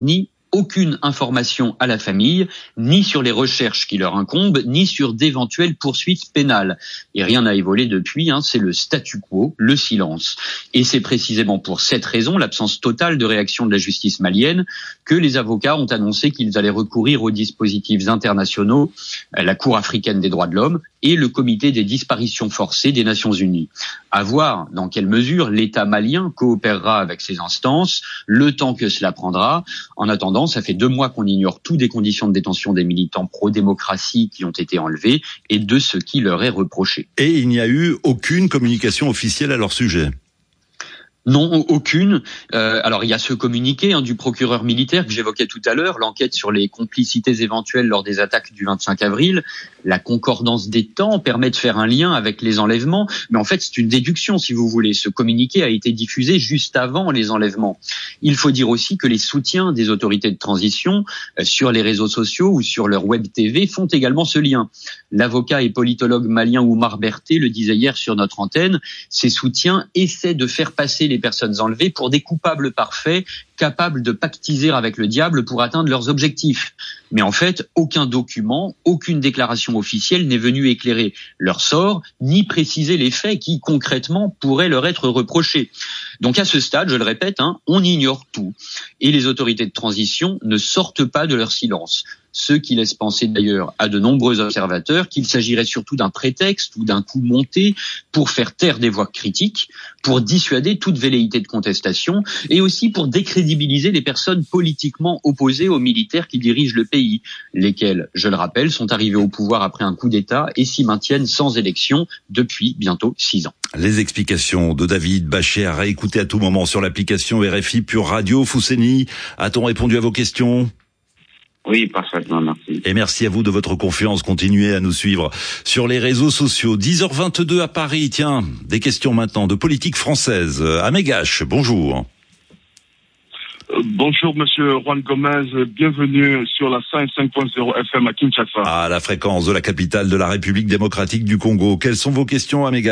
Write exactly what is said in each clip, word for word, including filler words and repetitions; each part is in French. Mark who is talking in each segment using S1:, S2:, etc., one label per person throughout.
S1: ni aucune information à la famille, ni sur les recherches qui leur incombent, ni sur d'éventuelles poursuites pénales. Et rien n'a évolué depuis, hein, c'est le statu quo, le silence. Et c'est précisément pour cette raison, l'absence totale de réaction de la justice malienne, que les avocats ont annoncé qu'ils allaient recourir aux dispositifs internationaux, la Cour africaine des droits de l'homme et le comité des disparitions forcées des Nations Unies. À voir dans quelle mesure l'État malien coopérera avec ces instances, le temps que cela prendra. En attendant, ça fait deux mois qu'on ignore tout des conditions de détention des militants pro-démocratie qui ont été enlevés et de ce qui leur est reproché.
S2: Et il n'y a eu aucune communication officielle à leur sujet?
S1: Non, aucune. Euh, alors il y a ce communiqué hein, du procureur militaire que j'évoquais tout à l'heure, l'enquête sur les complicités éventuelles lors des attaques du vingt-cinq avril. La concordance des temps permet de faire un lien avec les enlèvements, mais en fait c'est une déduction si vous voulez. Ce communiqué a été diffusé juste avant les enlèvements. Il faut dire aussi que les soutiens des autorités de transition euh, sur les réseaux sociaux ou sur leur web T V font également ce lien. L'avocat et politologue malien Oumar Berté le disait hier sur notre antenne, ces soutiens essaient de faire passer les personnes enlevées pour des coupables parfaits, capables de pactiser avec le diable pour atteindre leurs objectifs. Mais en fait, aucun document, aucune déclaration officielle n'est venu éclairer leur sort, ni préciser les faits qui, concrètement, pourraient leur être reprochés. Donc à ce stade, je le répète, hein, on ignore tout. Et les autorités de transition ne sortent pas de leur silence. Ce qui laisse penser d'ailleurs à de nombreux observateurs qu'il s'agirait surtout d'un prétexte ou d'un coup monté pour faire taire des voix critiques, pour dissuader toute velléité de contestation et aussi pour décrédibiliser les personnes politiquement opposées aux militaires qui dirigent le pays, lesquels, je le rappelle, sont arrivés au pouvoir après un coup d'État et s'y maintiennent sans élection depuis bientôt six ans.
S2: Les explications de David Bachet à réécouter à tout moment sur l'application R F I Pure Radio. Fousseni, a-t-on répondu à vos questions ?
S3: Oui, parfaitement, merci.
S2: Et merci à vous de votre confiance. Continuez à nous suivre sur les réseaux sociaux. dix heures vingt-deux à Paris. Tiens, des questions maintenant de politique française. Amégache, bonjour.
S4: Euh, bonjour, monsieur Juan Gomez. Bienvenue sur la cent cinq point zéro F M à Kinshasa.
S2: À la fréquence de la capitale de la République démocratique du Congo. Quelles sont vos questions, Amégache ?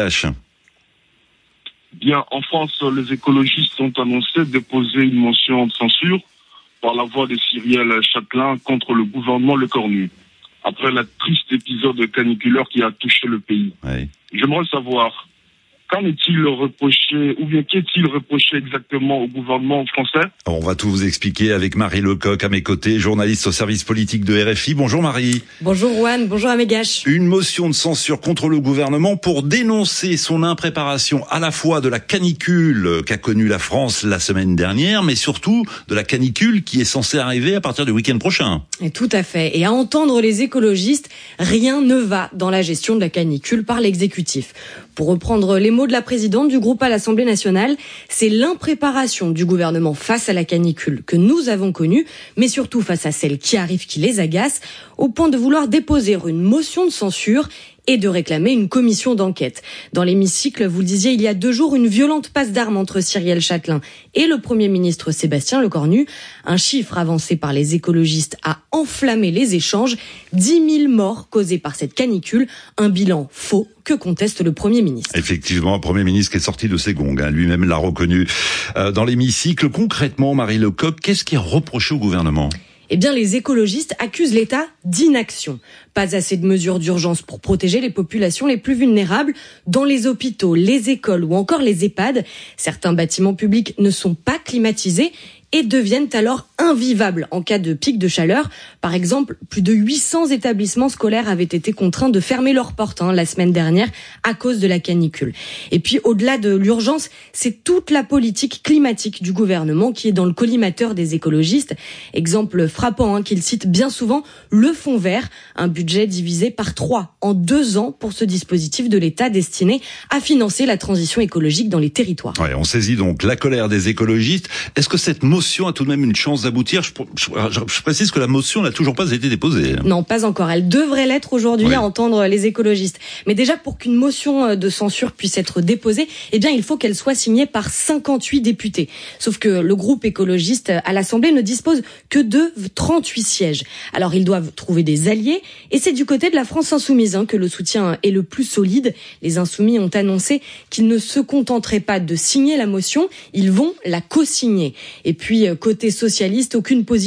S4: Bien, en France, les écologistes ont annoncé déposer une motion de censure par la voix de Cyrielle Châtelain contre le gouvernement Lecornu, après la triste épisode caniculaire qui a touché le pays.
S2: Oui.
S4: J'aimerais savoir, qu'en est-il reproché, ou bien qu'est-il reproché exactement au gouvernement français ?
S2: On va tout vous expliquer avec Marie Lecoq à mes côtés, journaliste au service politique de R F I. Bonjour Marie.
S5: Bonjour Juan, bonjour Amégache.
S2: Une motion de censure contre le gouvernement pour dénoncer son impréparation à la fois de la canicule qu'a connue la France la semaine dernière, mais surtout de la canicule qui est censée arriver à partir du week-end prochain.
S5: Et tout à fait. Et à entendre les écologistes, rien ne va dans la gestion de la canicule par l'exécutif. Pour reprendre les mots de la présidente du groupe à l'Assemblée nationale, c'est l'impréparation du gouvernement face à la canicule que nous avons connue, mais surtout face à celle qui arrive qui les agace, au point de vouloir déposer une motion de censure et de réclamer une commission d'enquête. Dans l'hémicycle, vous le disiez, il y a deux jours, une violente passe d'armes entre Cyrielle Châtelain et le Premier ministre Sébastien Lecornu. Un chiffre avancé par les écologistes a enflammé les échanges. dix mille morts causés par cette canicule, un bilan faux que conteste le Premier ministre.
S2: Effectivement, un Premier ministre qui est sorti de ses gongs, hein, lui-même l'a reconnu. Euh, dans l'hémicycle, concrètement, Marie Lecoq, qu'est-ce qui est reproché au gouvernement ?
S5: Eh bien, les écologistes accusent l'État d'inaction. Pas assez de mesures d'urgence pour protéger les populations les plus vulnérables dans les hôpitaux, les écoles ou encore les EHPAD. Certains bâtiments publics ne sont pas climatisés et deviennent alors invivables en cas de pic de chaleur. Par exemple, plus de huit cents établissements scolaires avaient été contraints de fermer leurs portes hein, la semaine dernière à cause de la canicule. Et puis, au-delà de l'urgence, c'est toute la politique climatique du gouvernement qui est dans le collimateur des écologistes. Exemple frappant hein, qu'ils citent bien souvent, le fonds vert, un budget divisé par trois en deux ans pour ce dispositif de l'État destiné à financer la transition écologique dans les territoires.
S2: Ouais, on saisit donc la colère des écologistes. Est-ce que cette motion a tout de même une chance d'aboutir ? je, je, je précise que la motion n'a toujours pas été déposée.
S5: Non, pas encore. Elle devrait l'être aujourd'hui oui. à entendre les écologistes. Mais déjà, pour qu'une motion de censure puisse être déposée, eh bien, il faut qu'elle soit signée par cinquante-huit députés. Sauf que le groupe écologiste à l'Assemblée ne dispose que de trente-huit sièges. Alors, ils doivent trouver des alliés. Et c'est du côté de la France insoumise hein, que le soutien est le plus solide. Les insoumis ont annoncé qu'ils ne se contenteraient pas de signer la motion, ils vont la co-signer. Et puis, côté socialiste, aucune position